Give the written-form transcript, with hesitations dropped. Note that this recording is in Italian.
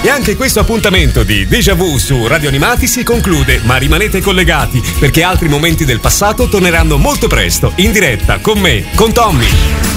E anche questo appuntamento di Déjà Vu su Radio Animati si conclude, ma rimanete collegati perché altri momenti del passato torneranno molto presto in diretta con me, con Tommy.